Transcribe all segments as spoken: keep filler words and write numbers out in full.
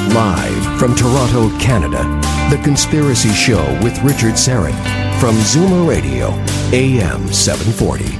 Live from Toronto, Canada, The Conspiracy Show with Richard Syrett from Zoomer Radio, A M seven forty.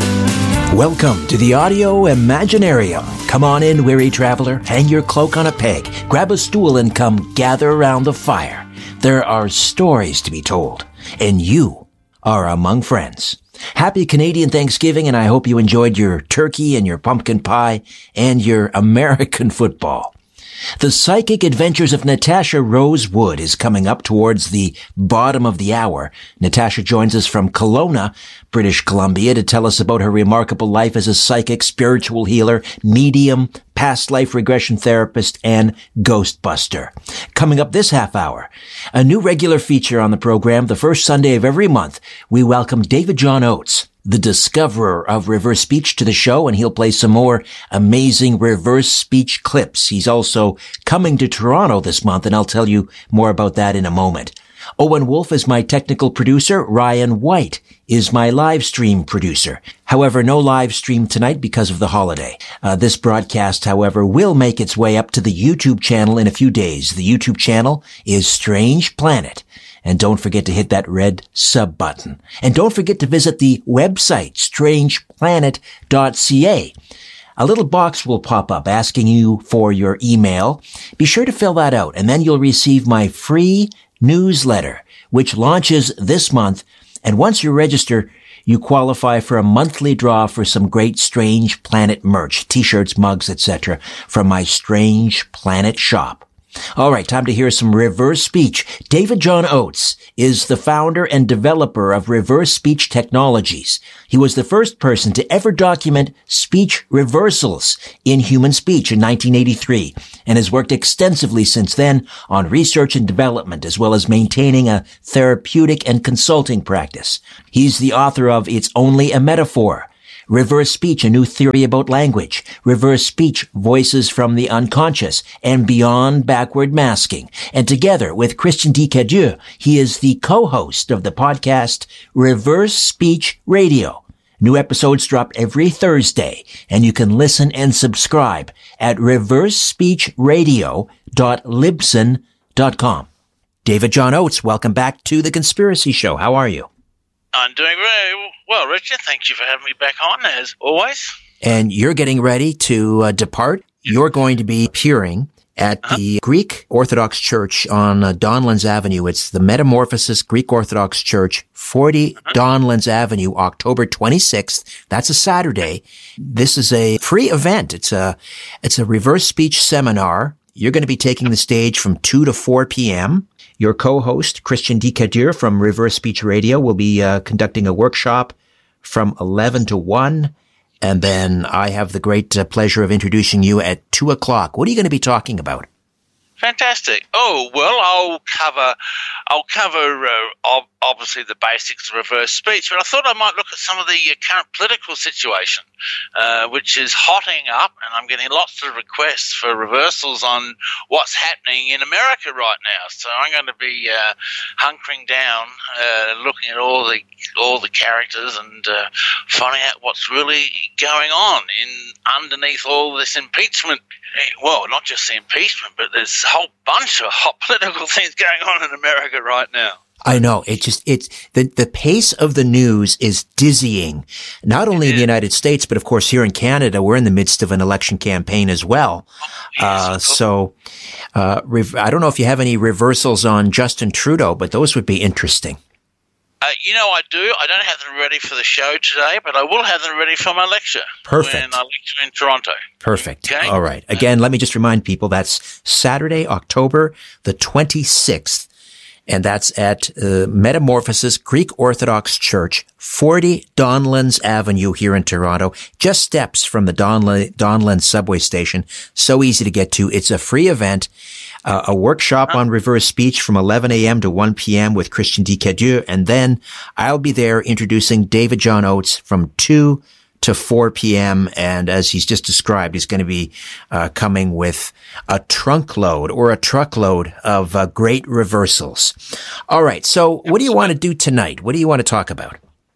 Welcome to the Audio Imaginarium. Come on in, weary traveler. Hang your cloak on a peg. Grab a stool and come gather around the fire. There are stories to be told, and you are among friends. Happy Canadian Thanksgiving, and I hope you enjoyed your turkey and your pumpkin pie and your American football. The Psychic Adventures of Natasha Rose Wood is coming up towards the bottom of the hour. Natasha joins us from Kelowna, British Columbia, to tell us about her remarkable life as a psychic, spiritual healer, medium, past life regression therapist, and ghostbuster. Coming up this half hour, a new regular feature on the program, the first Sunday of every month, we welcome David John Oates, the discoverer of reverse speech, to the show, and he'll play some more amazing reverse speech clips. He's also coming to Toronto this month, and I'll tell you more about that in a moment. Owen Wolf is my technical producer. Ryan White is my live stream producer. However, no live stream tonight because of the holiday. Uh, this broadcast, however, will make its way up to the YouTube channel in a few days. The YouTube channel is Strange Planet. And don't forget to hit that red sub button. And don't forget to visit the website, strange planet dot c a. A little box will pop up asking you for your email. Be sure to fill that out, and then you'll receive my free newsletter, which launches this month. And once you register, you qualify for a monthly draw for some great Strange Planet merch, t-shirts, mugs, et cetera from my Strange Planet shop. All right, time to hear some reverse speech. David John Oates is the founder and developer of Reverse Speech Technologies. He was the first person to ever document speech reversals in human speech in nineteen eighty-three, and has worked extensively since then on research and development, as well as maintaining a therapeutic and consulting practice. He's the author of It's Only a Metaphor, Reverse Speech, a New Theory About Language, Reverse Speech, Voices from the Unconscious, and Beyond Backward Masking. And together with Christian Decadieux, he is the co-host of the podcast Reverse Speech Radio. New episodes drop every Thursday, and you can listen and subscribe at reverse speech radio dot libsyn dot com. David John Oates, welcome back to The Conspiracy Show. How are you? I'm doing very well, Richard. Thank you for having me back on, as always. And you're getting ready to uh, depart. You're going to be appearing at uh-huh. the Greek Orthodox Church on uh, Donlands Avenue. It's the Metamorphosis Greek Orthodox Church, forty uh-huh. Donlands Avenue, October twenty-sixth. That's a Saturday. This is a free event. It's a, it's a reverse speech seminar. You're going to be taking the stage from two to four p.m. Your co-host, Christian Decadieux from Reverse Speech Radio, will be uh, conducting a workshop from eleven to one. And then I have the great uh, pleasure of introducing you at two o'clock. What are you going to be talking about? Fantastic. Oh, well, I'll cover, I'll cover, uh, obviously the basics of reverse speech, but I thought I might look at some of the uh, current political situation, uh, which is hotting up, and I'm getting lots of requests for reversals on what's happening in America right now. So I'm going to be uh, hunkering down, uh, looking at all the all the characters and uh, finding out what's really going on in underneath all this impeachment. Well, not just the impeachment, but there's a whole bunch of hot political things going on in America right now. I know. It just, it's, the, the pace of the news is dizzying, not only in the United States, but of course here in Canada, we're in the midst of an election campaign as well. Yes, uh, so, uh, rev- I don't know if you have any reversals on Justin Trudeau, but those would be interesting. Uh, you know, I do. I don't have them ready for the show today, but I will have them ready for my lecture. Perfect. When I lecture in Toronto. Perfect. Okay? All right. Again, let me just remind people that's Saturday, October the twenty-sixth. And that's at uh, Metamorphosis Greek Orthodox Church, forty Donlands Avenue here in Toronto, just steps from the Donl- Donlands subway station. So easy to get to. It's a free event, uh, a workshop on reverse speech from eleven a.m. to one p.m. with Christian Decadieux. And then I'll be there introducing David John Oates from two to four p.m. And as he's just described, he's going to be uh, coming with a trunk load or a truckload of uh, great reversals. All right. So what do you want to do tonight? What do you want to talk about?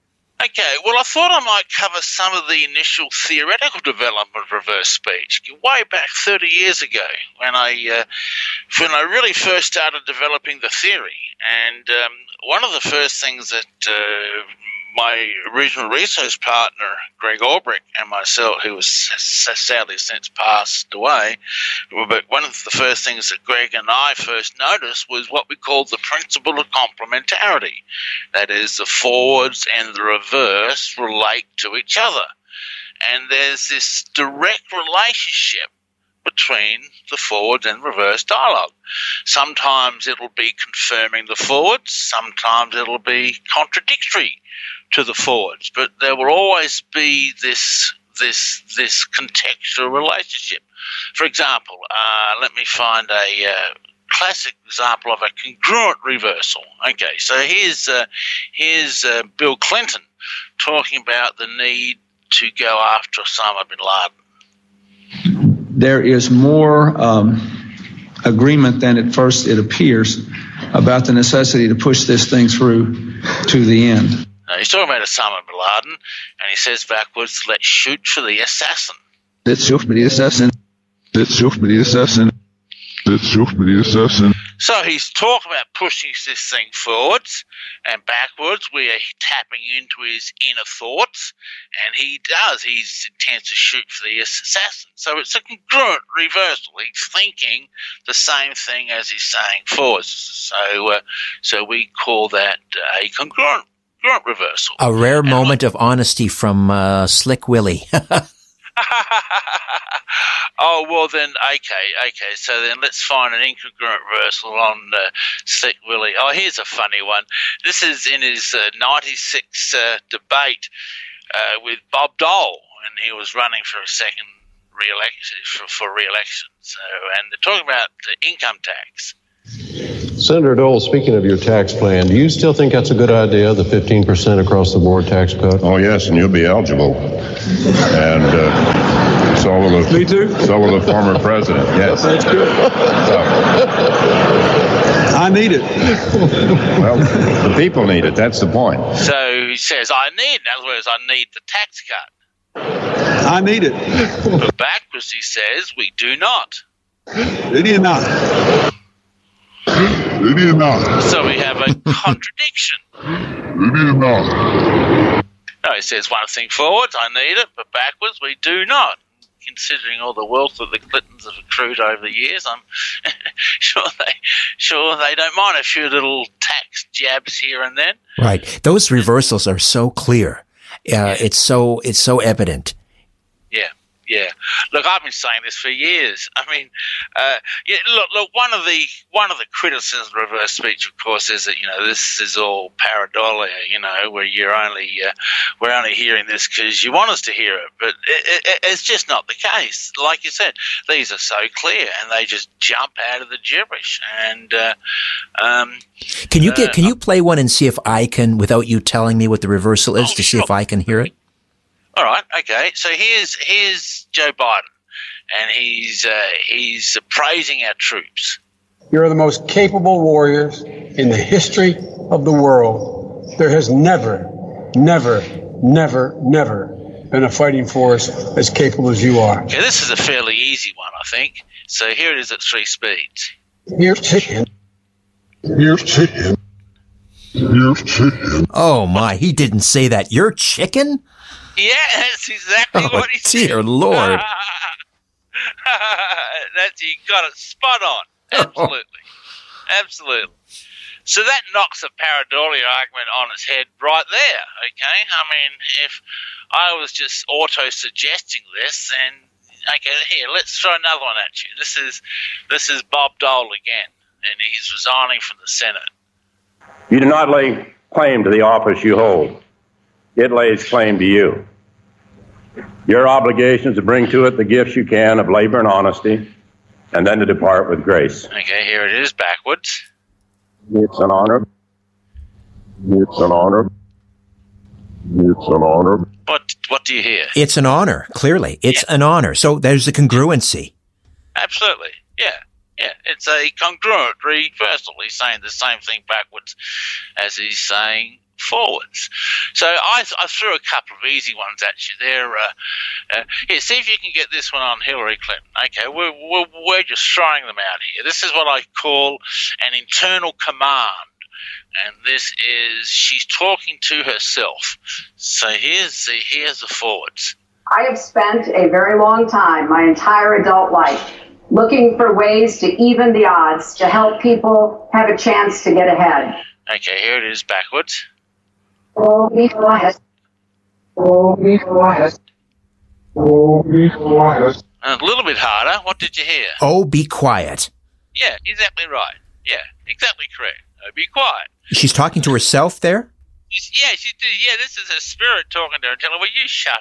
Okay, well, I thought I might cover some of the initial theoretical development of reverse speech way back thirty years ago when I uh, when I really first started developing the theory. And um, one of the first things that uh, my original research partner, Greg Albrecht, and myself, who was sadly since passed away, but one of the first things that Greg and I first noticed was what we called the principle of complementarity. That is, the forwards and the reverse relate to each other. And there's this direct relationship between the forward and reverse dialogue. Sometimes it'll be confirming the forwards, sometimes it'll be contradictory to the forwards, but there will always be this this this contextual relationship. For example, uh, let me find a uh, classic example of a congruent reversal. Okay, so here's uh, here's uh, Bill Clinton talking about the need to go after Osama bin Laden. There is more um, agreement than at first it appears about the necessity to push this thing through to the end. Uh, he's talking about Osama bin Laden, and he says backwards, let's shoot for the assassin. Let's shoot for the assassin. Let's shoot for the assassin. Let's shoot for the assassin. So he's talking about pushing this thing forwards and backwards. We are tapping into his inner thoughts, and he does. He intends to shoot for the assassin. So it's a congruent reversal. He's thinking the same thing as he's saying forwards. So, uh, so we call that a congruent, congruent reversal. A rare and moment of honesty from uh, Slick Willie. Oh, well then, okay, okay, so then let's find an incongruent reversal on uh, Slick Willie. Oh, here's a funny one. This is in his uh, ninety-six uh, debate uh, with Bob Dole, and he was running for a second re-election, for, for re-election. So, and they're talking about the income tax. Senator Dole, speaking of your tax plan, do you still think that's a good idea, the fifteen percent across-the-board tax cut? Oh, yes, and you'll be eligible. And uh, so will the, Me too. So will the former president. Yes. That's good. So, I need it. well, the people need it. That's the point. So he says, I need, in other words, I need the tax cut. I need it. But backwards, he says, we do not. It is not. It is not. So we have a contradiction. It is not. No, he says one thing forwards, I need it, but backwards, we do not. Considering all the wealth that the Clintons have accrued over the years, I'm sure they sure they don't mind a few little tax jabs here and then. Right. Those reversals are so clear. Uh, Yeah. It's so it's so evident. Yeah. Yeah, look, I've been saying this for years. I mean, uh, yeah, look, look. One of the one of the criticisms of reverse speech, of course, is that you know this is all pareidolia. You know, where you're only uh, we're only hearing this because you want us to hear it, but it, it, it's just not the case. Like you said, these are so clear, and they just jump out of the gibberish. And uh, um, Can you get uh, can you play one and see if I can, without you telling me what the reversal is, Oh, to see sure. if I can hear it? All right, okay. So here's here's Joe Biden, and he's uh, he's praising our troops. You're the most capable warriors in the history of the world. There has never, never, never, never been a fighting force as capable as you are. Okay, this is a fairly easy one, I think. So here it is at three speeds. Here's chicken. Here's chicken. Here's chicken. Oh my, he didn't say that. You're chicken? Yeah, that's exactly Oh, what he said. dear Lord. That's you got it spot on. Absolutely, absolutely. So that knocks a pareidolia argument on its head right there. Okay, I mean, if I was just auto-suggesting this, then okay, here let's throw another one at you. This is this is Bob Dole again, and he's resigning from the Senate. You do not lay claim to the office you hold. It lays claim to you. Your obligation is to bring to it the gifts you can of labor and honesty, and then to depart with grace. Okay, here it is backwards. It's an honor. It's an honor. It's an honor. What what do you hear? It's an honor, clearly. It's Yeah. an honor. So there's the congruency. Absolutely, yeah. Yeah, it's a congruent reversal. He's saying the same thing backwards as he's saying forwards. So I, I threw a couple of easy ones at you there. Uh, uh, here, see if you can get this one on Hillary Clinton. Okay, we're, we're, we're just throwing them out here. This is what I call an internal command. And this is, she's talking to herself. So here's the, here's the forwards. I have spent a very long time, my entire adult life, looking for ways to even the odds to help people have a chance to get ahead. Okay, here it is backwards. Oh, be quiet. Oh, be quiet. Oh, be quiet. A little bit harder. What did you hear? Oh, be quiet. Yeah, exactly right. Yeah, exactly correct. Oh, be quiet. She's talking to herself there? Yeah, she did. Yeah, this is her spirit talking to her, telling her, "Will you shut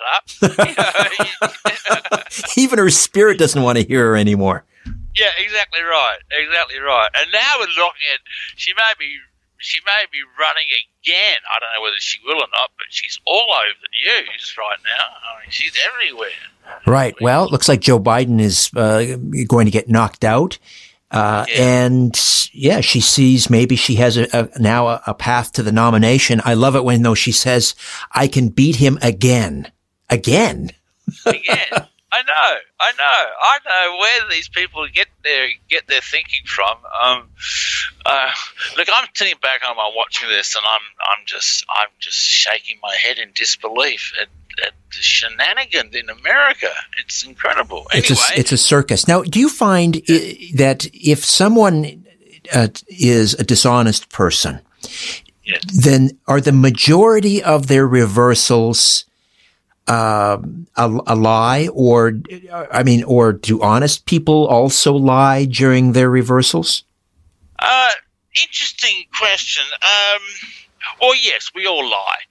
up?" You know, Even her spirit doesn't want to hear her anymore. Yeah, exactly right. Exactly right. And now we're looking at, she may be, she may be running again. I don't know whether she will or not, but she's all over the news right now. I mean, she's everywhere. Right. Well, it looks like Joe Biden is uh, going to get knocked out. Uh, yeah. And yeah, she sees maybe she has a, a now a, a path to the nomination. I love it when though she says, "I can beat him again, again." Again, I know, I know, I know where these people get their get their thinking from. Um, uh, look, I'm sitting back and I'm watching this, and I'm I'm just I'm just shaking my head in disbelief at, at the shenanigans in America. It's incredible. Anyway, it's a, it's a circus. Now, do you find yeah. I, that if someone uh, is a dishonest person, yeah. then are the majority of their reversals uh, a, a lie, or I mean, or do honest people also lie during their reversals? Uh, interesting question. Um. Well, yes, we all lie.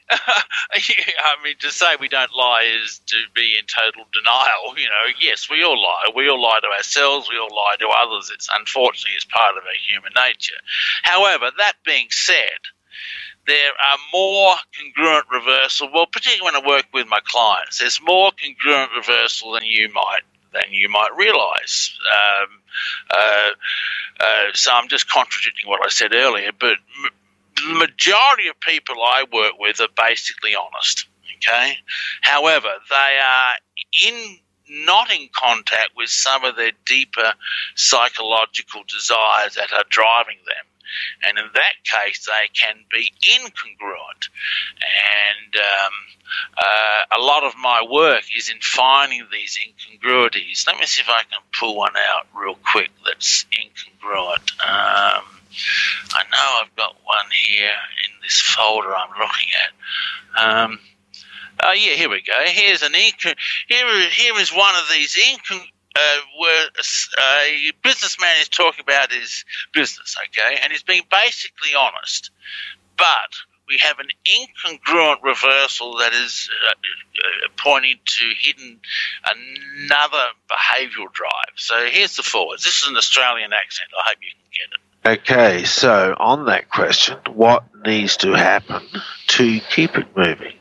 I mean, to say we don't lie is to be in total denial. You know, yes, we all lie. We all lie to ourselves. We all lie to others. It's unfortunately it's part of our human nature. However, that being said, there are more congruent reversal. Well, particularly when I work with my clients, there's more congruent reversal than you might than you might realise. Um, uh, uh, so I'm just contradicting what I said earlier, but. M- The majority of people I work with are basically honest, okay? However, they are in not in contact with some of their deeper psychological desires that are driving them. And in that case, they can be incongruent. And um, uh, a lot of my work is in finding these incongruities. Let me see if I can pull one out real quick that's incongruent. Um, I know I've got one here in this folder I'm looking at. Um, oh, yeah, here we go. Here's an incon- here, here is one of these incon- uh, where a, a businessman is talking about his business, okay, and he's being basically honest. But we have an incongruent reversal that is uh, uh, pointing to hidden another behavioural drive. So here's the forwards. This is an Australian accent. I hope you can get it. Okay, so on that question, what needs to happen to keep it moving?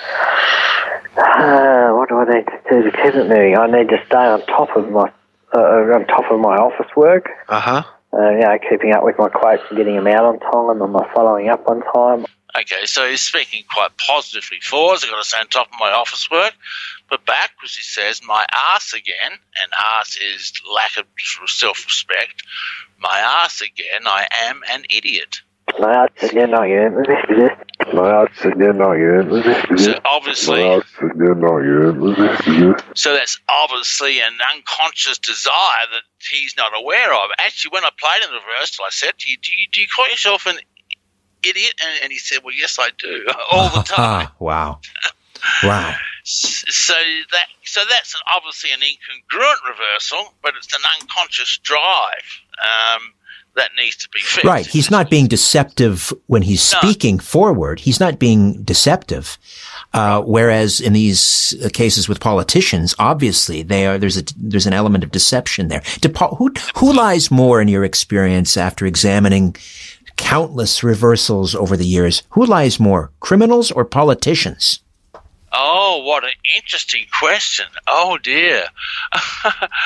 Uh, what do I need to do to keep it moving? I need to stay on top of my uh, on top of my office work. Uh-huh. Uh, you know, keeping up with my quotes and getting them out on time, and my following up on time. Okay, so he's speaking quite positively for us. I've got to stay on top of my office work. But backwards he says, my arse again, and arse is lack of self-respect. My arse again, I am an idiot. My arse again, I am an idiot. My arse again, I am an idiot. So obviously, my arse again, I am an idiot. So that's obviously an unconscious desire that he's not aware of. Actually, when I played in the reversal, I said to you, do you, do you call yourself an idiot? And, and he said, well, yes, I do, all the time. Wow. Wow. So that so that's an, obviously an incongruent reversal, but it's an unconscious drive um, that needs to be fixed. Right. He's not being deceptive when he's no. speaking forward. He's not being deceptive. Uh, whereas in these cases with politicians, obviously they are, there's a, there's an element of deception there. Depo- who, who lies more in your experience after examining countless reversals over the years? Who lies more, criminals or politicians? Oh, what an interesting question. Oh, dear.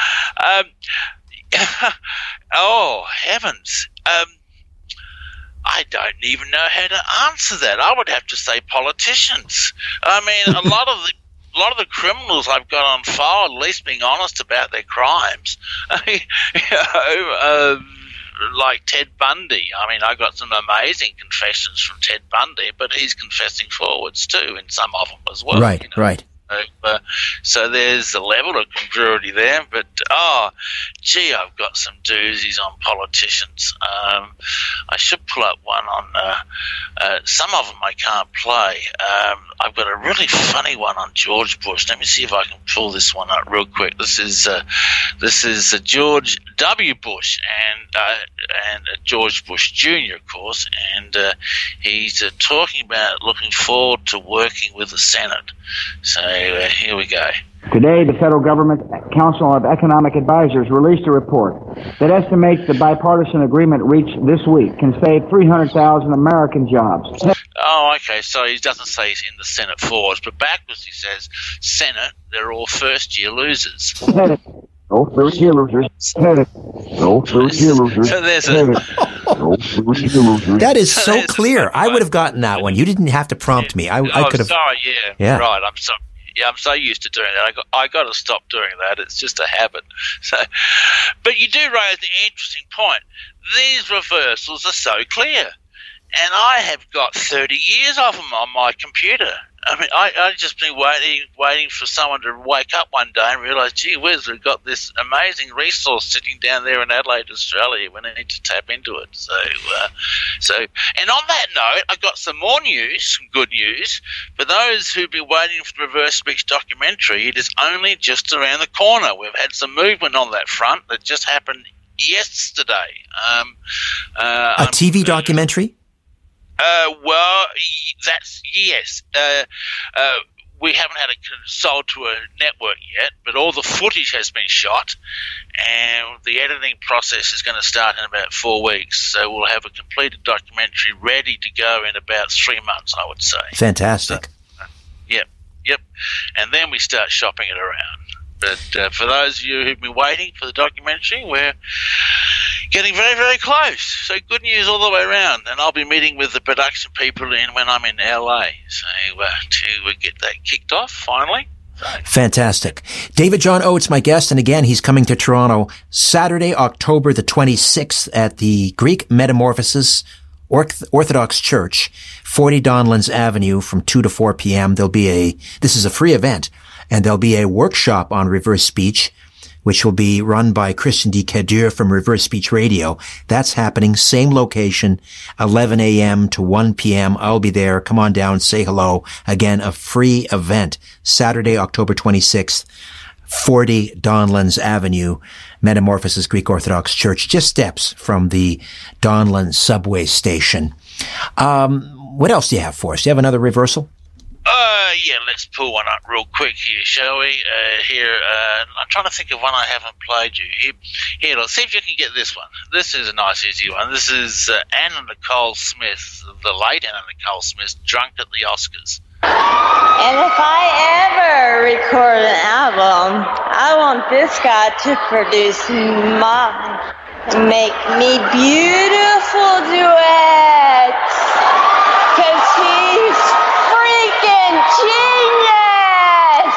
um, oh, heavens. Um, I I don't even know how to answer that. I would have to say politicians. I mean, a lot of the a lot of the criminals I've got on file, at least being honest about their crimes. you know, uh, like Ted Bundy. I mean, I got some amazing confessions from Ted Bundy, but he's confessing forwards too in some of them as well. Right, you know? right. Uh, so there's a level of congruity there, but oh, gee, I've got some doozies on politicians. Um, I should pull up one on. Uh, uh, some of them I can't play. Um, I've got a really funny one on George Bush. Let me see if I can pull this one up real quick. This is uh, this is uh, George W. Bush and uh, and uh, George Bush Junior, of course, and uh, he's uh, talking about looking forward to working with the Senate. So uh, here we go. Today, the Federal Government Council of Economic Advisors released a report that estimates the bipartisan agreement reached this week can save three hundred thousand American jobs. Oh, okay. So he doesn't say he's in the Senate forwards, but backwards he says, Senate, they're all first-year losers. Senate, no first-year losers. Senate, no first-year losers. So there's a... No first-year losers. That is so clear. I would have gotten that one. You didn't have to prompt me. I, I oh, could have. sorry, yeah. Yeah. Right, I'm sorry. Yeah, I'm so used to doing that. I got, I got to stop doing that. It's just a habit. So, but you do raise an interesting point. These reversals are so clear, and I have got thirty years of them on my computer. I mean, I I just been waiting, waiting for someone to wake up one day and realise, gee whiz, we've got this amazing resource sitting down there in Adelaide, Australia. We need to tap into it. So, uh, so, and on that note, I've got some more news, some good news. For those who've been waiting for the reverse speech documentary, it is only just around the corner. We've had some movement on that front that just happened yesterday. Um, uh, A T V documentary? Uh, well, that's yes. Uh, uh, we haven't had it sold to a network yet, but all the footage has been shot, and the editing process is going to start in about four weeks. So we'll have a completed documentary ready to go in about three months, I would say. Fantastic. So, uh, yep, yep. And then we start shopping it around. But uh, for those of you who've been waiting for the documentary, we're getting very, very close. So good news all the way around. And I'll be meeting with the production people in when I'm in L A. So uh, to uh, get that kicked off finally. So. Fantastic. David John Oates, my guest, and again, he's coming to Toronto Saturday, October the twenty-sixth at the Greek Metamorphosis Orthodox Church, forty Donlands Avenue from two to four p.m. There'll be a, this is a free event, and there'll be a workshop on reverse speech, which will be run by Christian D. Kadir from Reverse Speech Radio. That's happening, same location, eleven a.m. to one p.m. I'll be there. Come on down, say hello. Again, a free event, Saturday, October twenty-sixth, forty Donlands Avenue, Metamorphosis Greek Orthodox Church, just steps from the Donlands subway station. Um, what else do you have for us? Do you have another reversal? Uh, yeah, let's pull one up real quick here, shall we? Uh, here, uh, I'm trying to think of one I haven't played you. Here, here, let's see if you can get this one. This is a nice, easy one. This is uh, Anna Nicole Smith, the late Anna Nicole Smith, Drunk at the Oscars. And if I ever record an album, I want this guy to produce mine. Make me beautiful duets. Cause he's freaking genius!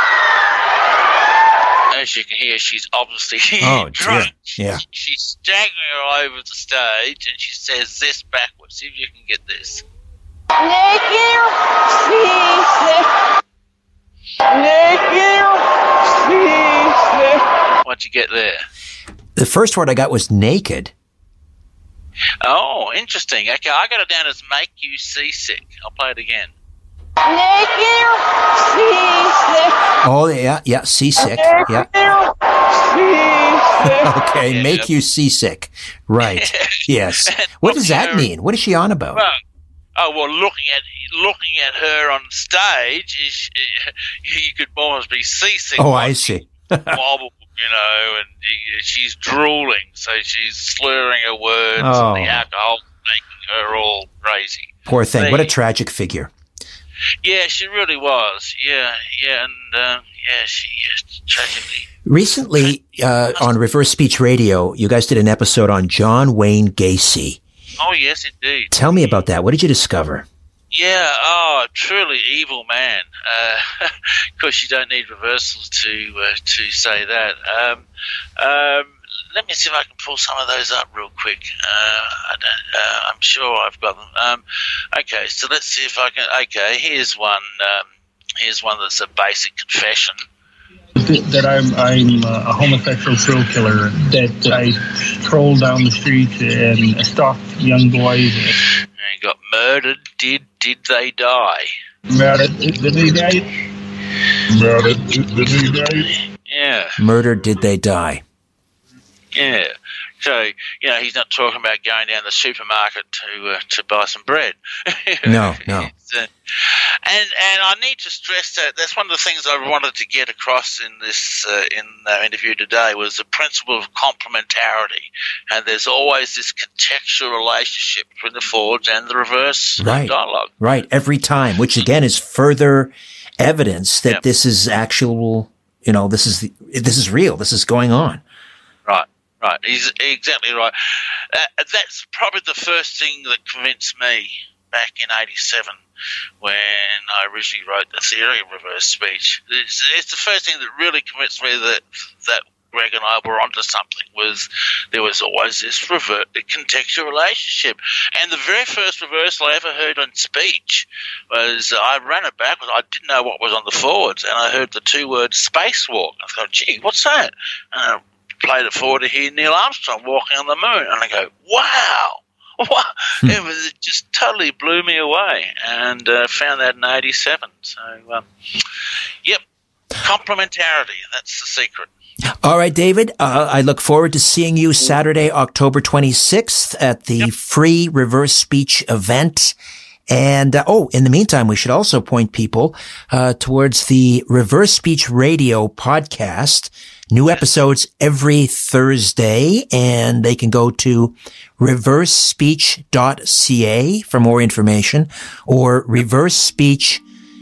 As you can hear, she's obviously oh, drunk. Yeah. She's staggering all over the stage, and she says this backwards. See if you can get this. Naked Naked What'd you get there? The first word I got was naked. Oh, interesting. Okay, I got it down as make you seasick. I'll play it again. Naked seasick. Oh, yeah, yeah, seasick. Yeah. Okay, Yeah, make yep. you seasick. Right. Yes. What does that mean? What is she on about? Well, oh well, looking at looking at her on stage, is you could almost be seasick. Oh, I see. Wobble, you know, and she's drooling, so she's slurring her words, Oh. and the alcohol making her all crazy. Poor thing. They- What a tragic figure. Yeah, she really was. Yeah, yeah, and uh, yeah, she is tragically. Recently, uh, on Reverse Speech Radio, you guys did an episode on John Wayne Gacy. Oh, yes, indeed. Tell me about that. What did you discover? Yeah, oh, truly evil man. Uh, of course, you don't need reversals to uh, to say that. Um, um, let me see if I can pull some of those up real quick. Uh, I don't, uh, I'm sure I've got them. Um, okay, so let's see if I can. Okay, here's one. Um, here's one that's a basic confession. That I'm I'm a homosexual serial killer. That I troll down the street and stalk young boys. And got murdered. Did did they die? Murdered. Did they die? Murdered. Did they die? Yeah. Murdered. Did they die? Yeah. So, you know, he's not talking about going down the supermarket to uh, to buy some bread. No, no. It's, uh, and and I need to stress that that's one of the things I wanted to get across in this uh, in our interview today was the principle of complementarity. And there's always this contextual relationship between the forwards and the reverse right. dialogue. Right, every time, which again is further evidence that yep. this is actual, you know, this is the, this is real, this is going on. Right. Right, he's exactly right. Uh, that's probably the first thing that convinced me back in eighty-seven when I originally wrote the theory of reverse speech. It's, it's the first thing that really convinced me that that Greg and I were onto something. Was there was always this revert, contextual relationship, and the very first reversal I ever heard on speech was I ran it backwards. I didn't know what was on the forwards, and I heard the two words spacewalk. I thought, gee, what's that? And I played it forward to hear Neil Armstrong walking on the moon, and I go, wow. Wow. Hmm. It, was, it just totally blew me away, and uh, found that in eighty-seven. So, um, yep, complementarity, that's the secret. All right, David, uh, I look forward to seeing you Saturday, October twenty-sixth at the yep. free reverse speech event. And, uh, oh, in the meantime, we should also point people uh, towards the Reverse Speech Radio podcast. New episodes every Thursday, and they can go to reverse speech dot c a for more information, or reverse speech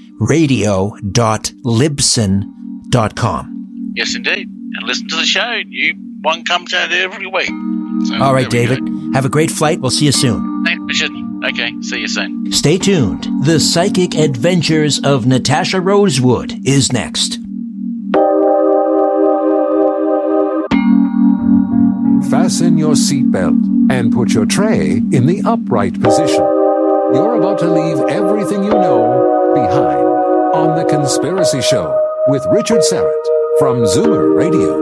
radio dot libsyn dot com. Yes, indeed. And listen to the show. New one comes out every week. So All right, David. Have a great flight. We'll see you soon. Thanks, Richard. Okay, see you soon. Stay tuned. The Psychic Adventures of Natasha Rosewood is next. Fasten your seatbelt and put your tray in the upright position. You're about to leave everything you know behind on The Conspiracy Show with Richard Syrett from Zoomer Radio.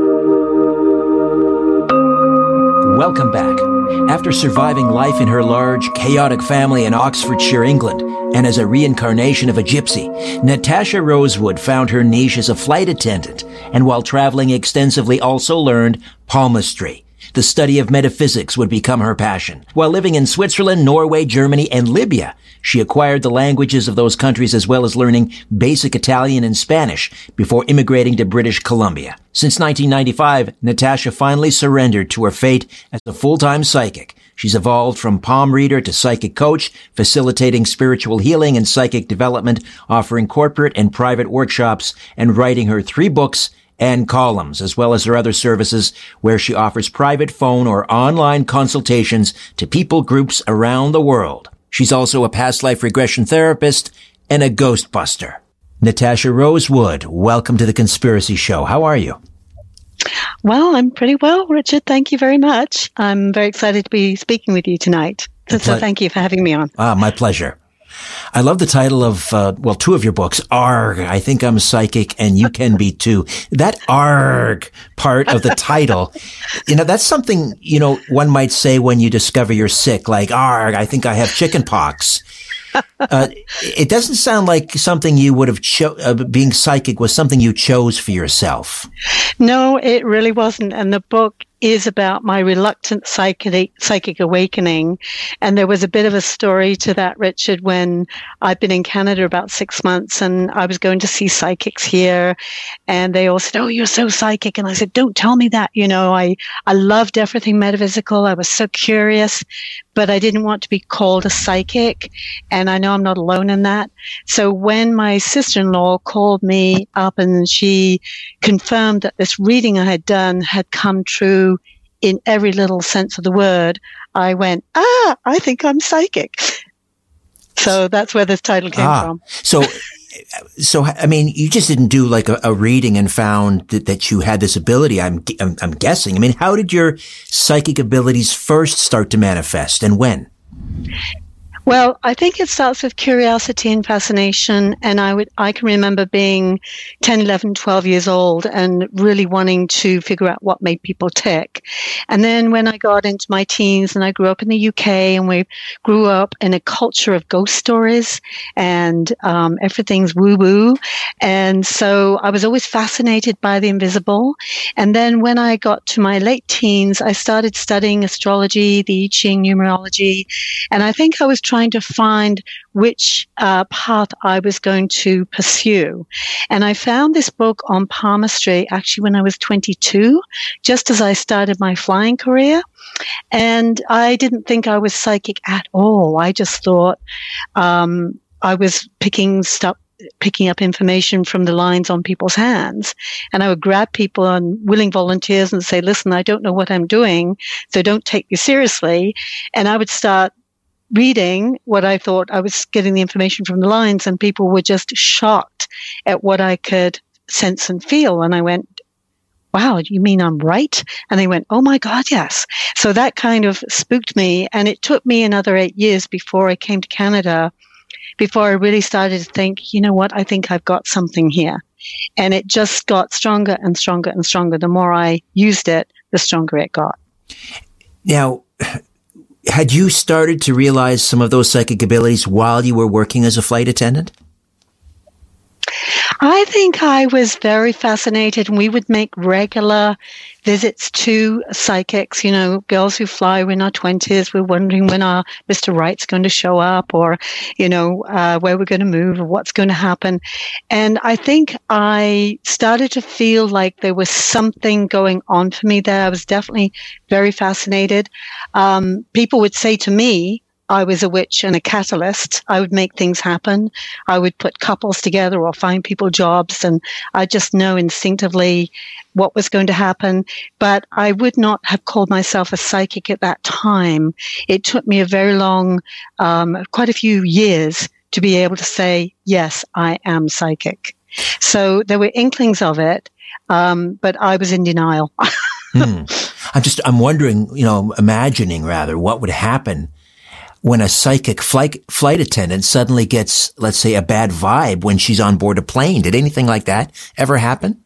Welcome back. After surviving life in her large, chaotic family in Oxfordshire, England, and as a reincarnation of a gypsy, Natasha Rosewood found her niche as a flight attendant, and while traveling extensively also learned palmistry. The study of metaphysics would become her passion. While living in Switzerland, Norway, Germany, and Libya, she acquired the languages of those countries as well as learning basic Italian and Spanish before immigrating to British Columbia. Since nineteen ninety-five, Natasha finally surrendered to her fate as a full-time psychic. She's evolved from palm reader to psychic coach, facilitating spiritual healing and psychic development, offering corporate and private workshops, and writing her three books and columns, as well as her other services where she offers private phone or online consultations to people groups around the world. She's also a past life regression therapist and a ghostbuster. Natasha Rosewood, welcome to The Conspiracy Show. How are you? Well, I'm pretty well, Richard. Thank you very much. I'm very excited to be speaking with you tonight. So, ple- so thank you for having me on. Ah, my pleasure. I love the title of, uh, well, two of your books, Arg, I Think I'm Psychic, and You Can Be Too. That Arg part of the title, you know, that's something, you know, one might say when you discover you're sick, like, Arg, I think I have chicken pox. Uh, it doesn't sound like something you would have, cho- uh, being psychic was something you chose for yourself. No, it really wasn't. And the book is about my reluctant psychic, psychic awakening. And there was a bit of a story to that, Richard, when I'd been in Canada about six months and I was going to see psychics here. And they all said, oh, you're so psychic. And I said, don't tell me that. You know, I, I loved everything metaphysical. I was so curious, but I didn't want to be called a psychic. And I know I'm not alone in that. So when my sister-in-law called me up and she confirmed that this reading I had done had come true in every little sense of the word, I went, ah, I think I'm psychic. So that's where this title came ah, from. So, so I mean, you just didn't do like a, a reading and found that, that you had this ability. I'm, I'm, I'm guessing. I mean, how did your psychic abilities first start to manifest, and when? Well, I think it starts with curiosity and fascination. And I would, I can remember being ten, eleven, twelve years old and really wanting to figure out what made people tick. And then when I got into my teens and I grew up in the U K, and we grew up in a culture of ghost stories and um, everything's woo-woo. And so I was always fascinated by the invisible. And then when I got to my late teens, I started studying astrology, the I Ching, numerology. And I think I was trying trying to find which uh, path I was going to pursue. And I found this book on palmistry actually when I was twenty-two, just as I started my flying career. And I didn't think I was psychic at all. I just thought um, I was picking stuff, picking up information from the lines on people's hands. And I would grab people on willing volunteers and say, listen, I don't know what I'm doing, so don't take me seriously. And I would start reading what I thought I was getting the information from the lines, and people were just shocked at what I could sense and feel. And I went, wow, you mean I'm right? And they went, oh my God, yes. So that kind of spooked me. And it took me another eight years before I came to Canada, before I really started to think, you know what, I think I've got something here. And it just got stronger and stronger and stronger. The more I used it, the stronger it got. Now, had you started to realize some of those psychic abilities while you were working as a flight attendant? I think I was very fascinated, and we would make regular visits to psychics, you know, girls who fly in our twenties. We're wondering when our Mister Right's going to show up, or, you know, uh, where we're going to move, or what's going to happen. And I think I started to feel like there was something going on for me there. I was definitely very fascinated. Um, people would say to me, I was a witch and a catalyst. I would make things happen. I would put couples together or find people jobs, and I just know instinctively what was going to happen. But I would not have called myself a psychic at that time. It took me a very long, um, quite a few years to be able to say, yes, I am psychic. So there were inklings of it, um, but I was in denial. hmm. I'm just, I'm wondering, you know, imagining rather, what would happen when a psychic flight flight attendant suddenly gets, let's say, a bad vibe when she's on board a plane. Did anything like that ever happen?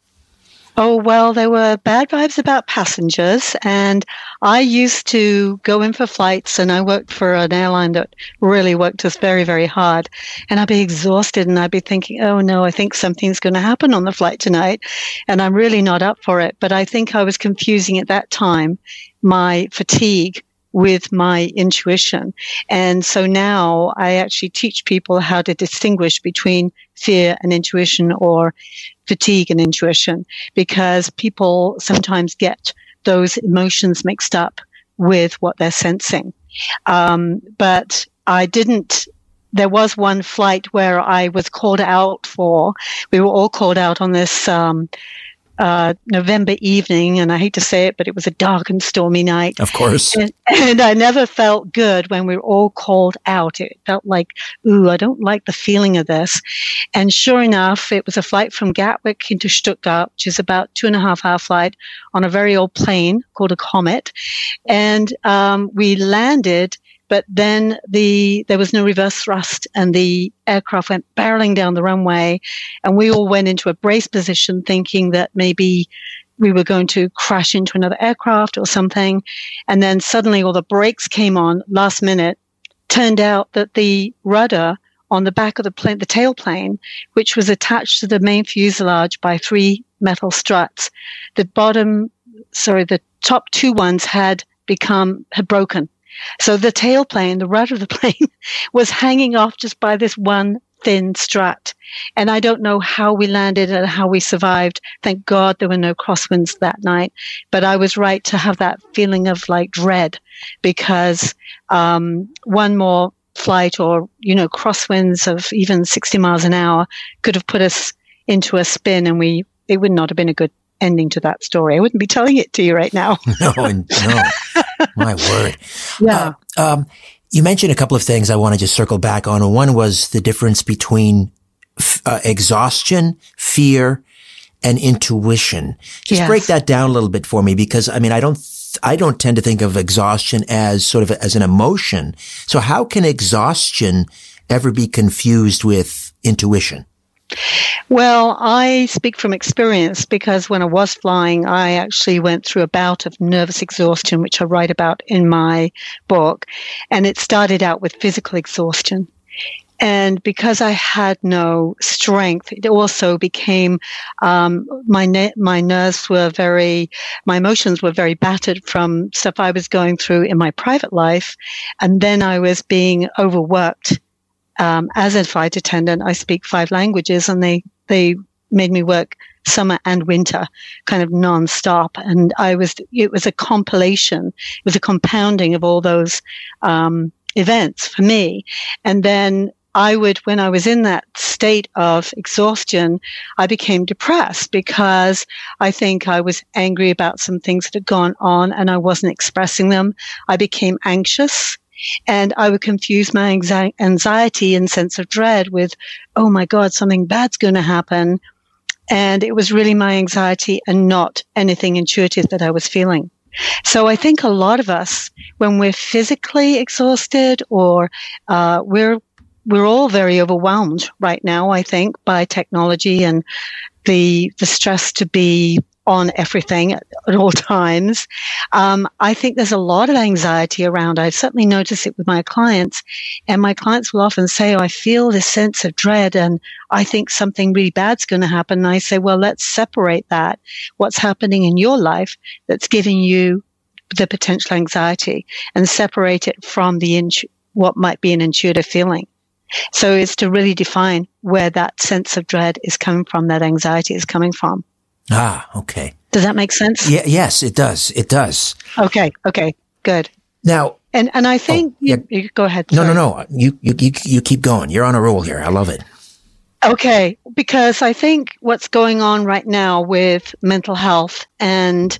Oh, well, there were bad vibes about passengers, and I used to go in for flights, and I worked for an airline that really worked us very, very hard, and I'd be exhausted, and I'd be thinking, oh no, I think something's going to happen on the flight tonight, and I'm really not up for it. But I think I was confusing at that time my fatigue with my intuition. And so now I actually teach people how to distinguish between fear and intuition, or fatigue and intuition, because people sometimes get those emotions mixed up with what they're sensing. Um, but I didn't, there was one flight where I was called out for, we were all called out on this, um, Uh, November evening, and I hate to say it, but it was a dark and stormy night. Of course. And, and I never felt good when we were all called out. It felt like, ooh, I don't like the feeling of this. And sure enough, it was a flight from Gatwick into Stuttgart, which is about two and a half hour flight on a very old plane called a Comet. And um, we landed, but then the there was no reverse thrust, and the aircraft went barreling down the runway, and we all went into a brace position thinking that maybe we were going to crash into another aircraft or something. And then suddenly all the brakes came on last minute. Turned out that the rudder on the back of the plane, the tailplane, which was attached to the main fuselage by three metal struts, the bottom, sorry, the top two ones had become, had broken. So the tailplane, the rudder of the plane, was hanging off just by this one thin strut. And I don't know how we landed and how we survived. Thank God there were no crosswinds that night. But I was right to have that feeling of like dread, because um, one more flight or, you know, crosswinds of even sixty miles an hour could have put us into a spin, and we it would not have been a good ending to that story. I wouldn't be telling it to you right now. no, no. My word. Yeah. Uh, um, you mentioned a couple of things I want to just circle back on. One was the difference between f- uh, exhaustion, fear, and intuition. Just Yes. break that down a little bit for me, because I mean, I don't, th- I don't tend to think of exhaustion as sort of a, as an emotion. So how can exhaustion ever be confused with intuition? Well, I speak from experience because when I was flying, I actually went through a bout of nervous exhaustion, which I write about in my book. And it started out with physical exhaustion. And because I had no strength, it also became, um, my ne- my nerves were very, my emotions were very battered from stuff I was going through in my private life. And then I was being overworked. Um, as a flight attendant, I speak five languages, and they, they made me work summer and winter, kind of nonstop. And I was, it was a compilation, it was a compounding of all those, um, events for me. And then I would, when I was in that state of exhaustion, I became depressed because I think I was angry about some things that had gone on and I wasn't expressing them. I became anxious. And I would confuse my anxi- anxiety and sense of dread with, oh my God, something bad's going to happen. And it was really my anxiety and not anything intuitive that I was feeling. So I think a lot of us, when we're physically exhausted or uh, we're we're all very overwhelmed right now, I think, by technology and the the stress to be on everything at, at all times. Um, I think there's a lot of anxiety around. I certainly notice it with my clients, and my clients will often say, oh, I feel this sense of dread and I think something really bad's going to happen. And I say, well, let's separate that. What's happening in your life that's giving you the potential anxiety, and separate it from the intu- what might be an intuitive feeling. So it's to really define where that sense of dread is coming from, that anxiety is coming from. Ah, okay. Does that make sense? Yeah, yes, it does. It does. Okay. Okay. Good. Now, and and I think oh, yeah. you, you go ahead. No, sorry. no, no. You, you, you, you keep going. You're on a roll here. I love it. Okay, because I think what's going on right now with mental health and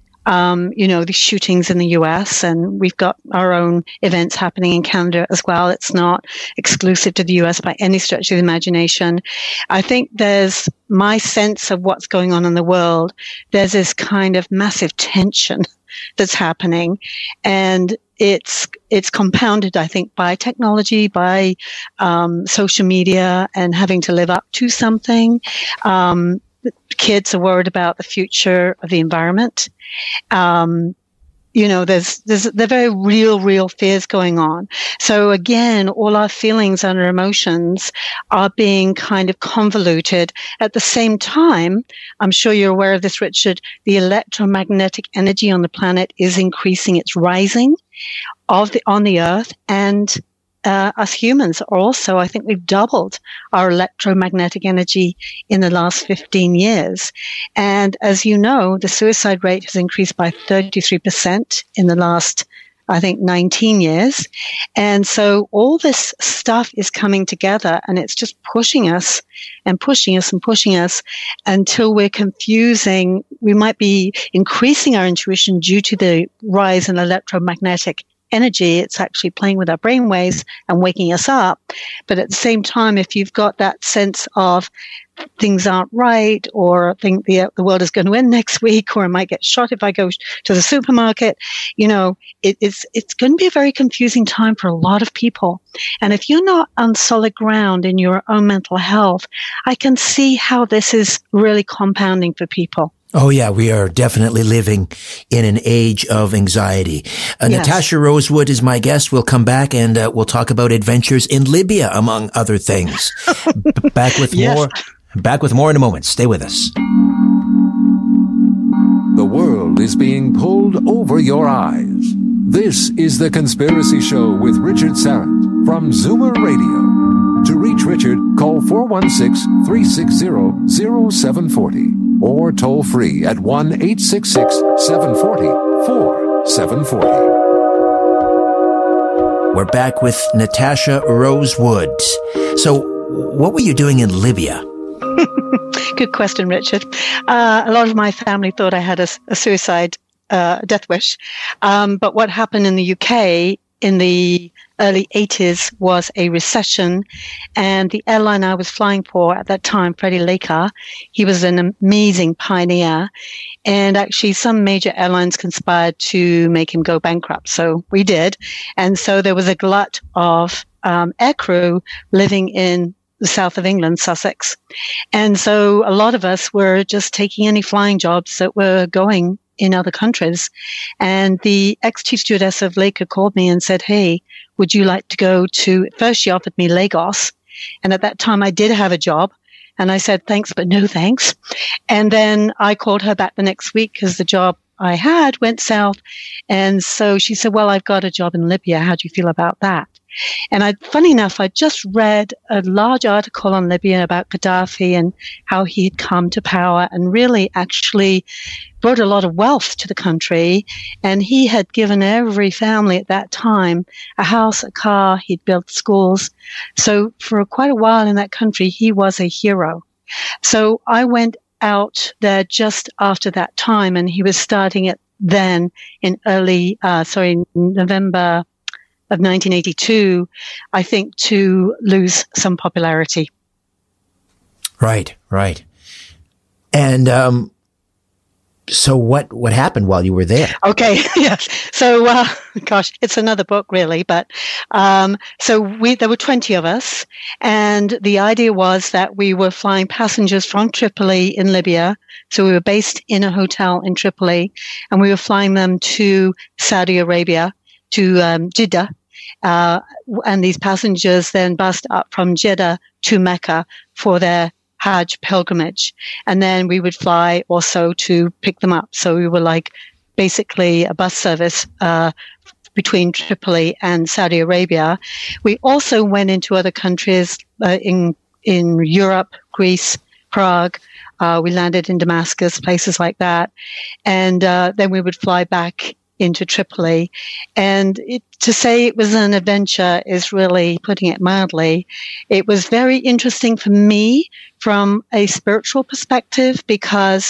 Um, you know, the shootings in the U S, and we've got our own events happening in Canada as well. It's not exclusive to the U S by any stretch of the imagination. I think there's my sense of what's going on in the world. There's this kind of massive tension that's happening, and it's it's compounded, I think, by technology, by um, social media, and having to live up to something. Um, Kids are worried about the future of the environment. Um, you know, there's, there's, there are very real, real fears going on. So again, all our feelings and our emotions are being kind of convoluted. At the same time, I'm sure you're aware of this, Richard, the electromagnetic energy on the planet is increasing. It's rising of the, on the earth, and Uh, us humans are also, I think we've doubled our electromagnetic energy in the last fifteen years. And as you know, the suicide rate has increased by thirty-three percent in the last, I think, nineteen years. And so all this stuff is coming together, and it's just pushing us and pushing us and pushing us until we're confusing. We might be increasing our intuition due to the rise in electromagnetic energy. It's actually playing with our brain waves and waking us up. But at the same time, if you've got that sense of things aren't right, or think the the world is going to end next week, or I might get shot if I go to the supermarket, you know, it, it's it's going to be a very confusing time for a lot of people. And if you're not on solid ground in your own mental health, I can see how this is really compounding for people. Oh, yeah, we are definitely living in an age of anxiety. Uh, Yes. Natasha Rosewood is my guest. We'll come back and uh, we'll talk about adventures in Libya, among other things. B- back with Yes. more. Back with more in a moment. Stay with us. The world is being pulled over your eyes. This is The Conspiracy Show with Richard Syrett from Zoomer Radio. To reach Richard, call four one six, three six zero, zero seven four zero or toll free at one eight six six, seven four zero, four seven four zero. We're back with Natasha Rosewood. So, what were you doing in Libya? Good question, Richard. Uh, a lot of my family thought I had a, a suicide uh, death wish. Um, but what happened in the U K in the early eighties was a recession, and the airline I was flying for at that time, Freddie Laker, he was an amazing pioneer, and actually some major airlines conspired to make him go bankrupt. So we did. And so there was a glut of um, aircrew living in the south of England, Sussex. And so a lot of us were just taking any flying jobs that were going in other countries. And the ex-chief stewardess of Laker called me and said, hey, would you like to go to, first she offered me Lagos. And at that time I did have a job. And I said, thanks, but no thanks. And then I called her back the next week because the job I had went south. And so she said, well, I've got a job in Libya. How do you feel about that? And I, funny enough, I just read a large article on Libya about Gaddafi and how he had come to power and really actually brought a lot of wealth to the country. And he had given every family at that time a house, a car, he'd built schools. So for quite a while in that country, he was a hero. So I went out there just after that time, and he was starting it then in early, uh, sorry, November of nineteen eighty-two, I think, to lose some popularity. Right, right. And um, so what, what happened while you were there? Okay, yes. So, uh, gosh, it's another book, really. But um, so we there were twenty of us, and the idea was that we were flying passengers from Tripoli in Libya. So we were based in a hotel in Tripoli, and we were flying them to Saudi Arabia, to um, Jeddah. Uh, and these passengers then bussed up from Jeddah to Mecca for their Hajj pilgrimage. And then we would fly also to pick them up. So we were like basically a bus service uh, between Tripoli and Saudi Arabia. We also went into other countries uh, in in Europe, Greece, Prague. Uh, we landed in Damascus, places like that. And uh, then we would fly back into Tripoli. And it, to say it was an adventure is really putting it mildly. It was very interesting for me from a spiritual perspective because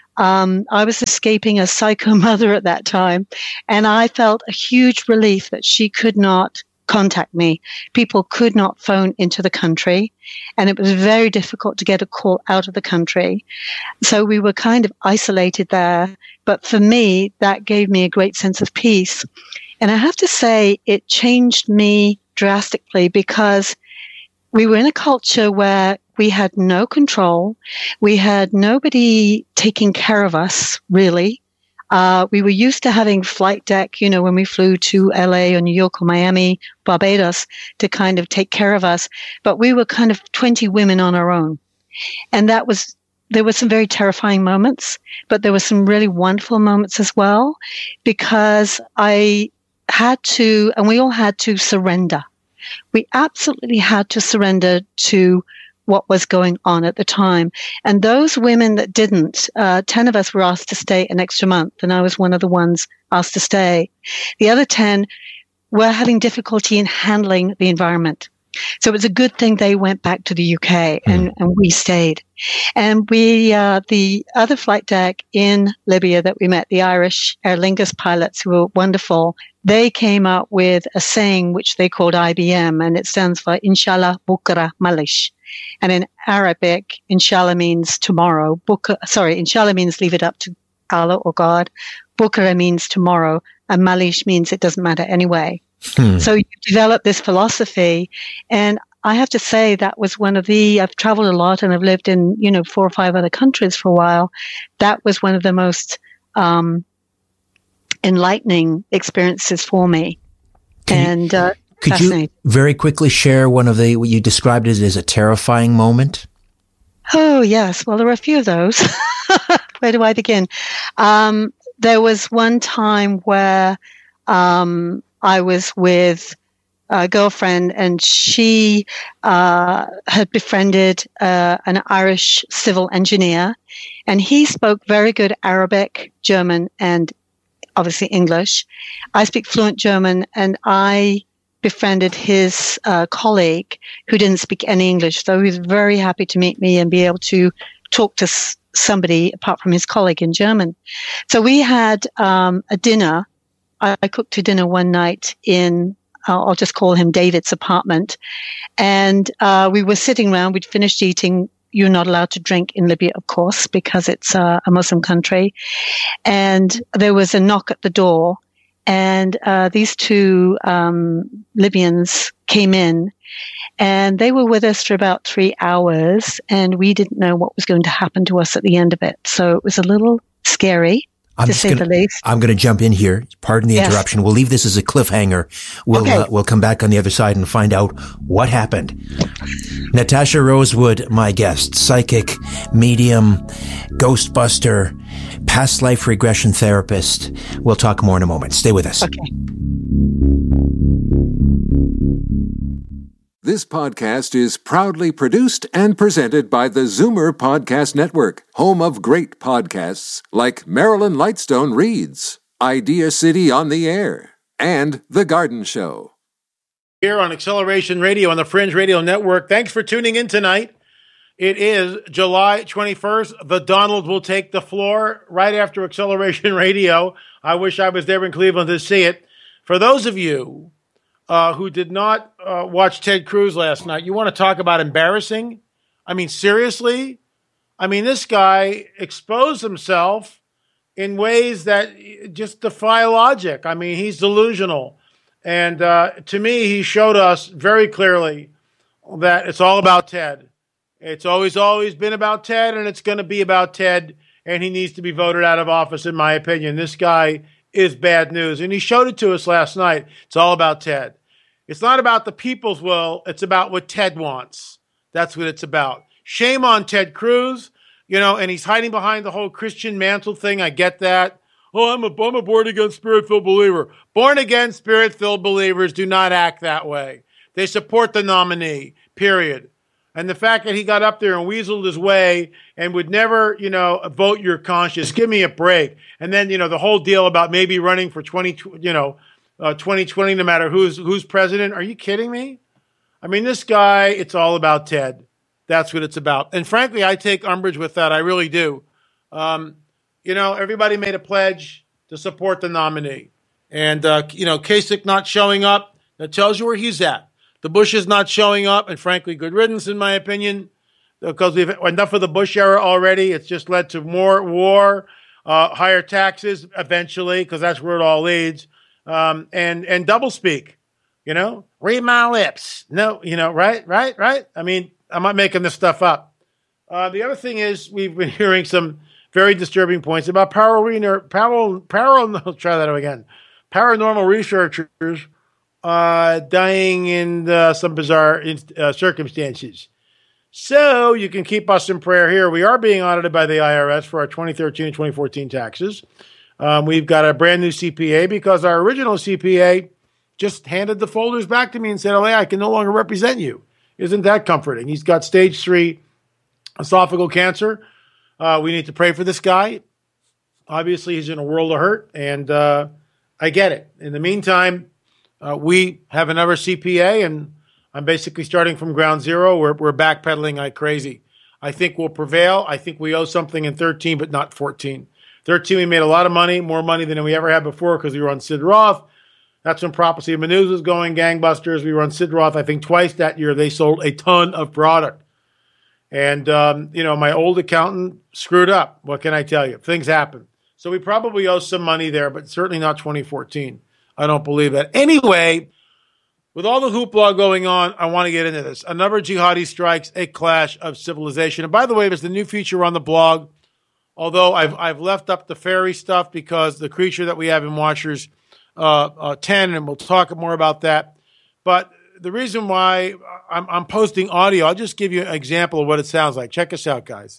um, I was escaping a psycho mother at that time, and I felt a huge relief that she could not contact me. People could not phone into the country, and it was very difficult to get a call out of the country. So we were kind of isolated there. But for me, that gave me a great sense of peace. And I have to say, it changed me drastically because we were in a culture where we had no control. We had nobody taking care of us, really. Uh, we were used to having flight deck, you know, when we flew to L A or New York or Miami, Barbados, to kind of take care of us. But we were kind of twenty women on our own. And that was, there were some very terrifying moments, but there were some really wonderful moments as well, because I had to, and we all had to surrender. We absolutely had to surrender to what was going on at the time. And those women that didn't, uh, ten of us were asked to stay an extra month, and I was one of the ones asked to stay. The other ten were having difficulty in handling the environment. So it was a good thing they went back to the U K and, mm. and we stayed. And we, uh, the other flight deck in Libya that we met, the Irish Aer Lingus pilots who were wonderful, they came up with a saying which they called I B M, and it stands for Inshallah Bukra Malish. And in Arabic, Inshallah means tomorrow. Bukra, sorry, Inshallah means leave it up to Allah or God. Bukra means tomorrow, and Malish means it doesn't matter anyway. Hmm. So you develop this philosophy, and I have to say that was one of the, I've traveled a lot and I've lived in, you know, four or five other countries for a while. That was one of the most um, enlightening experiences for me. Can and uh, could you very quickly share one of the, what you described it as a terrifying moment? Oh, yes. Well, there were a few of those. Where do I begin? Um, there was one time where um, I was with a girlfriend, and she uh, had befriended uh, an Irish civil engineer, and he spoke very good Arabic, German, and obviously English. I speak fluent German, and I befriended his uh, colleague who didn't speak any English. So he was very happy to meet me and be able to talk to s- somebody apart from his colleague in German. So we had um, a dinner. I, I cooked a dinner one night in, uh, I'll just call him David's apartment. And uh, we were sitting around. We'd finished eating. You're not allowed to drink in Libya, of course, because it's uh, a Muslim country. And there was a knock at the door. And uh, these two um, Libyans came in, and they were with us for about three hours, and we didn't know what was going to happen to us at the end of it. So it was a little scary, I'm to just say gonna, the least. I'm going to jump in here. Pardon the Yes. interruption. We'll leave this as a cliffhanger. We'll Okay. uh, we'll come back on the other side and find out what happened. Natasha Rosewood, my guest, psychic, medium, ghostbuster, past life regression therapist. We'll talk more in a moment. Stay with us. Okay. This podcast is proudly produced and presented by the Zoomer Podcast Network, home of great podcasts like Marilyn Lightstone Reads, Idea City on the Air, and The Garden Show. Here on Acceleration Radio on the Fringe Radio Network. Thanks for tuning in tonight. It is July twenty-first. The Donald will take the floor right after Acceleration Radio. I wish I was there in Cleveland to see it. For those of you uh, who did not uh, watch Ted Cruz last night, you want to talk about embarrassing? I mean, seriously? I mean, this guy exposed himself in ways that just defy logic. I mean, he's delusional. And uh, to me, he showed us very clearly that it's all about Ted. It's always, always been about Ted, and it's going to be about Ted, and he needs to be voted out of office, in my opinion. This guy is bad news, and he showed it to us last night. It's all about Ted. It's not about the people's will. It's about what Ted wants. That's what it's about. Shame on Ted Cruz, you know, and he's hiding behind the whole Christian Mantle thing. I get that. Oh, I'm a, I'm a born-again, spirit-filled believer. Born-again, spirit-filled believers do not act that way. They support the nominee, period. And the fact that he got up there and weaseled his way and would never, you know, vote your conscience, give me a break. And then, you know, the whole deal about maybe running for twenty, you know, uh, twenty twenty, no matter who's who's president. Are you kidding me? I mean, this guy, it's all about Ted. That's what it's about. And frankly, I take umbrage with that. I really do. Um, you know, everybody made a pledge to support the nominee. And, uh, you know, Kasich not showing up, that tells you where he's at. The Bush is not showing up, and frankly, good riddance, in my opinion, because we've enough of the Bush era already. It's just led to more war, uh, higher taxes eventually, because that's where it all leads, um, and and doublespeak. You know, read my lips. No, you know, right, right, right. I mean, I'm not making this stuff up. Uh, the other thing is, we've been hearing some very disturbing points about paranormal, paranormal, paranormal. Try that again. Paranormal researchers. Uh, dying in uh, some bizarre uh, circumstances. So you can keep us in prayer here. We are being audited by the I R S for our twenty thirteen and twenty fourteen taxes. Um, we've got a brand new C P A because our original C P A just handed the folders back to me and said, oh, yeah, I can no longer represent you. Isn't that comforting? He's got stage three esophageal cancer. Uh, we need to pray for this guy. Obviously, he's in a world of hurt, and uh, I get it. In the meantime, Uh, we have another C P A, and I'm basically starting from ground zero. We're, we're backpedaling like crazy. I think we'll prevail. I think we owe something in thirteen, but not fourteen. thirteen, we made a lot of money, more money than we ever had before because we were on Sid Roth. That's when Prophecy of Manus was going gangbusters. We were on Sid Roth, I think, twice that year. They sold a ton of product. And, um, you know, my old accountant screwed up. What can I tell you? Things happen. So we probably owe some money there, but certainly not twenty fourteen. I don't believe that. Anyway, with all the hoopla going on, I want to get into this. Another jihadi strikes, a clash of civilization. And by the way, there's the new feature on the blog, although I've I've left up the fairy stuff because the creature that we have in Watchers uh, uh, ten, and we'll talk more about that. But the reason why I'm, I'm posting audio, I'll just give you an example of what it sounds like. Check us out, guys.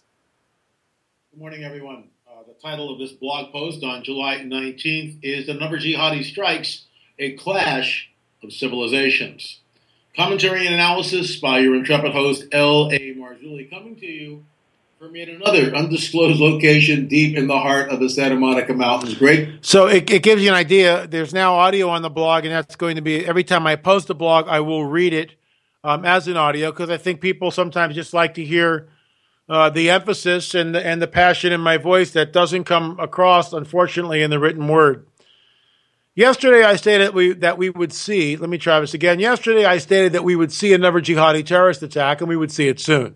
Good morning, everyone. The title of this blog post on July nineteenth is The Number Jihadi Strikes, a Clash of Civilizations. Commentary and analysis by your intrepid host, L A. Marzulli, coming to you For me, at another undisclosed location deep in the heart of the Santa Monica Mountains. Great. So it, it gives you an idea. There's now audio on the blog, and that's going to be, every time I post a blog, I will read it um, as an audio, because I think people sometimes just like to hear uh, the emphasis and the, and the passion in my voice that doesn't come across, unfortunately, in the written word. Yesterday, I stated we, that we would see, let me try this again. Yesterday, I stated that we would see another jihadi terrorist attack, and we would see it soon.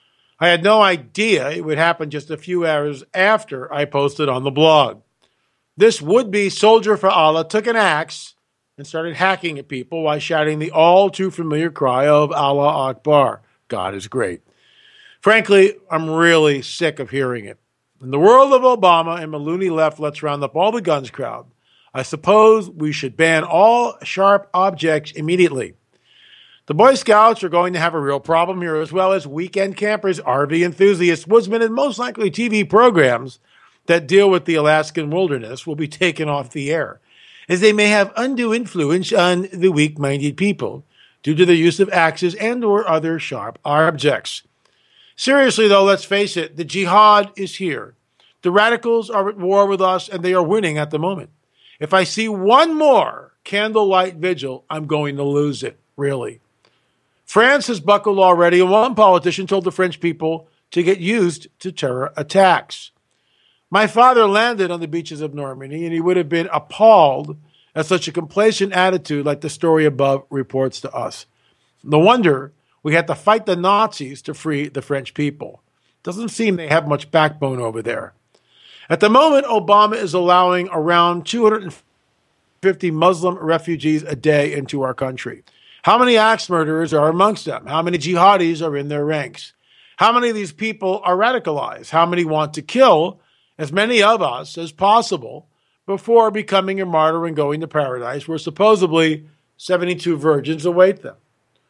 I had no idea it would happen just a few hours after I posted on the blog. This would-be soldier for Allah took an axe and started hacking at people while shouting the all-too-familiar cry of Allah Akbar. God is great. Frankly, I'm really sick of hearing it. In the world of Obama and the loony left let's round up all the guns crowd, I suppose we should ban all sharp objects immediately. The Boy Scouts are going to have a real problem here, as well as weekend campers, R V enthusiasts, woodsmen, and most likely T V programs that deal with the Alaskan wilderness will be taken off the air, as they may have undue influence on the weak-minded people due to the use of axes and or other sharp objects. Seriously, though, let's face it, the jihad is here. The radicals are at war with us, and they are winning at the moment. If I see one more candlelight vigil, I'm going to lose it, really. France has buckled already, and one politician told the French people to get used to terror attacks. My father landed on the beaches of Normandy, and he would have been appalled at such a complacent attitude like the story above reports to us. No wonder we had to fight the Nazis to free the French people. Doesn't seem they have much backbone over there. At the moment, Obama is allowing around two hundred fifty Muslim refugees a day into our country. How many axe murderers are amongst them? How many jihadis are in their ranks? How many of these people are radicalized? How many want to kill as many of us as possible before becoming a martyr and going to paradise, where supposedly seventy-two virgins await them?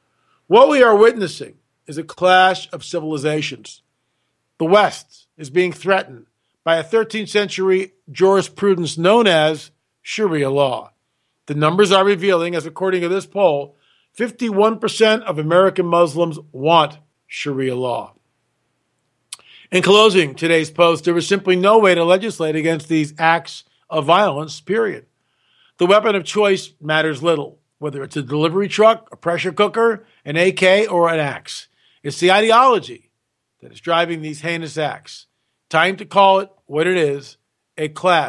What we are witnessing is a clash of civilizations. The West is being threatened by a thirteenth century jurisprudence known as Sharia law. The numbers are revealing, as according to this poll, fifty-one percent of American Muslims want Sharia law. In closing today's post, there is simply no way to legislate against these acts of violence, period. The weapon of choice matters little, whether it's a delivery truck, a pressure cooker, an A K, or an axe. It's the ideology that is driving these heinous acts. Time to call it what it is, a clash